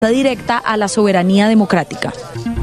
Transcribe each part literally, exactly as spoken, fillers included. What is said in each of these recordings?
directa a la soberanía democrática.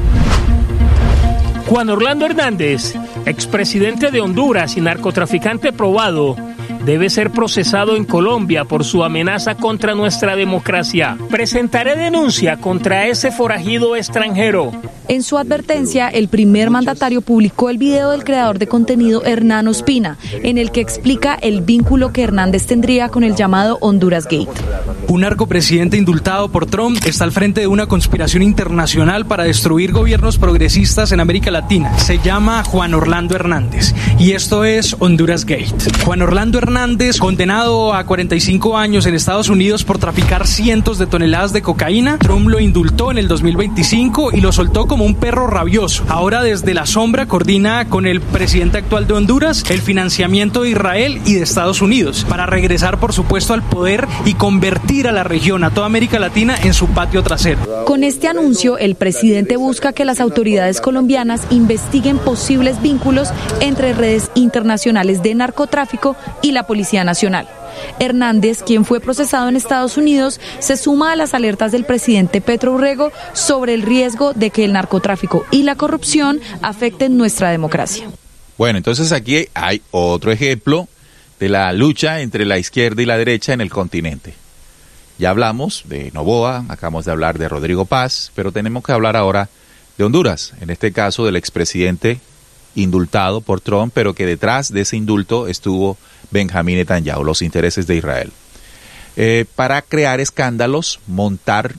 Juan Orlando Hernández, expresidente de Honduras y narcotraficante probado, debe ser procesado en Colombia por su amenaza contra nuestra democracia. Presentaré denuncia contra ese forajido extranjero. En su advertencia, el primer mandatario publicó el video del creador de contenido Hernán Ospina, en el que explica el vínculo que Hernández tendría con el llamado Honduras Gate. Un narcopresidente indultado por Trump está al frente de una conspiración internacional para destruir gobiernos progresistas en América Latina. Se llama Juan Orlando Hernández y esto es Honduras Gate. Juan Orlando Hernández, condenado a cuarenta y cinco años en Estados Unidos por traficar cientos de toneladas de cocaína, Trump lo indultó en el dos mil veinticinco y lo soltó como un perro rabioso. Ahora desde la sombra coordina con el presidente actual de Honduras el financiamiento de Israel y de Estados Unidos para regresar, por supuesto, al poder y convertir a la región, a toda América Latina, en su patio trasero. Con este anuncio, el presidente busca que las autoridades colombianas investiguen posibles vínculos entre redes internacionales de narcotráfico y la Policía Nacional. Hernández, quien fue procesado en Estados Unidos, se suma a las alertas del presidente Petro Urrego sobre el riesgo de que el narcotráfico y la corrupción afecten nuestra democracia. Bueno, entonces aquí hay otro ejemplo de la lucha entre la izquierda y la derecha en el continente. Ya hablamos de Noboa, acabamos de hablar de Rodrigo Paz, pero tenemos que hablar ahora de Honduras, en este caso del expresidente indultado por Trump, pero que detrás de ese indulto estuvo Benjamín Netanyahu, los intereses de Israel. Eh, para crear escándalos, montar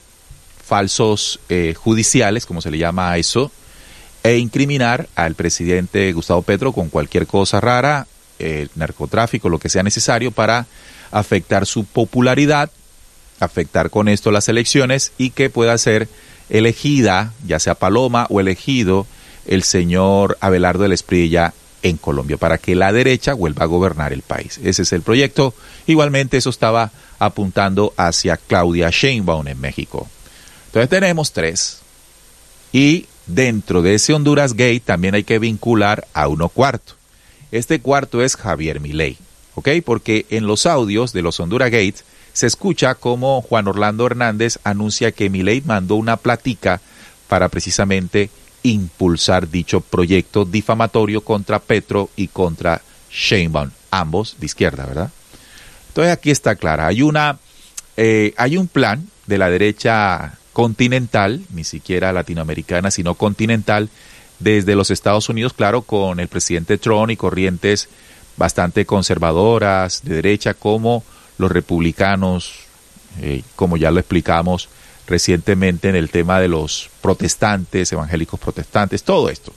falsos eh, judiciales, como se le llama a eso, e incriminar al presidente Gustavo Petro con cualquier cosa rara, eh, narcotráfico, lo que sea necesario para afectar su popularidad, afectar con esto las elecciones y que pueda ser elegida, ya sea Paloma o elegido el señor Abelardo del Espriella en Colombia, para que la derecha vuelva a gobernar el país. Ese es el proyecto. Igualmente eso estaba apuntando hacia Claudia Sheinbaum en México. Entonces tenemos tres. Y dentro de ese Honduras Gate también hay que vincular a uno cuarto. Este cuarto es Javier Milei, ¿ok? Porque en los audios de los Honduras Gate se escucha como Juan Orlando Hernández anuncia que Milei mandó una platica para precisamente impulsar dicho proyecto difamatorio contra Petro y contra Sheinbaum, ambos de izquierda, ¿verdad? Entonces aquí está clara, hay una, eh, hay un plan de la derecha continental, ni siquiera latinoamericana, sino continental, desde los Estados Unidos, claro, con el presidente Trump y corrientes bastante conservadoras de derecha como los republicanos, eh, como ya lo explicamos recientemente en el tema de los protestantes, evangélicos protestantes, todo esto.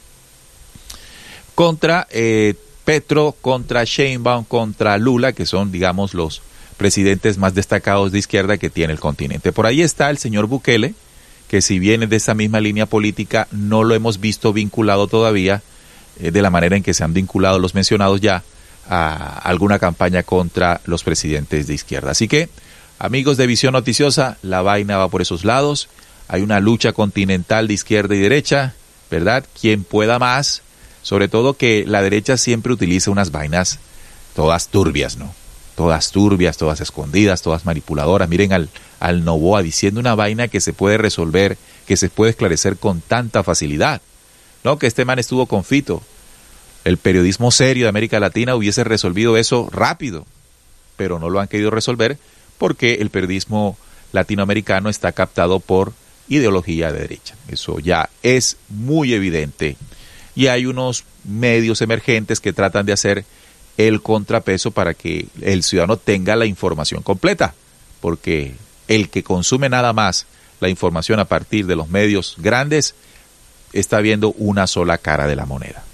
Contra eh, Petro, contra Sheinbaum, contra Lula, que son, digamos, los presidentes más destacados de izquierda que tiene el continente. Por ahí está el señor Bukele, que si viene de esa misma línea política, no lo hemos visto vinculado todavía, eh, de la manera en que se han vinculado los mencionados ya, a alguna campaña contra los presidentes de izquierda. Así que, amigos de Visión Noticiosa, la vaina va por esos lados. Hay una lucha continental de izquierda y derecha, ¿verdad? Quien pueda más, sobre todo que la derecha siempre utiliza unas vainas todas turbias, ¿no? Todas turbias, todas escondidas, todas manipuladoras. Miren al, al Noboa diciendo una vaina que se puede resolver, que se puede esclarecer con tanta facilidad, ¿no? Que este man estuvo con Fito. El periodismo serio de América Latina hubiese resolvido eso rápido, pero no lo han querido resolver porque el periodismo latinoamericano está captado por ideología de derecha. Eso ya es muy evidente. Y hay unos medios emergentes que tratan de hacer el contrapeso para que el ciudadano tenga la información completa, porque el que consume nada más la información a partir de los medios grandes está viendo una sola cara de la moneda.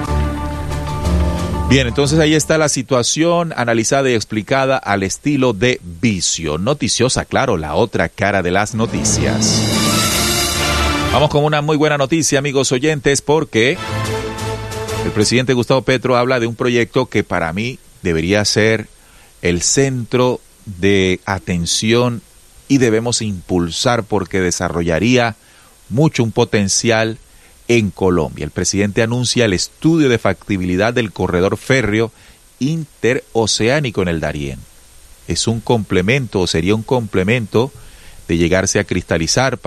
Bien, entonces ahí está la situación analizada y explicada al estilo de Visión Noticiosa, claro, la otra cara de las noticias. Vamos con una muy buena noticia, amigos oyentes, porque el presidente Gustavo Petro habla de un proyecto que para mí debería ser el centro de atención y debemos impulsar porque desarrollaría mucho un potencial en Colombia. El presidente anuncia el estudio de factibilidad del corredor férreo interoceánico en el Darién. Es un complemento, o sería un complemento de llegarse a cristalizar